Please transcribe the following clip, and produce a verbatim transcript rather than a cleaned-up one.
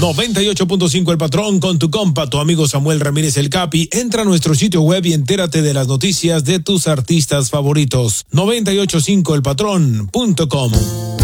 noventa y ocho punto cinco El Patrón con tu compa, tu amigo Samuel Ramírez el Capi. Entra a nuestro sitio web y entérate de las noticias de tus artistas favoritos. noventa y ocho punto cinco el patrón punto com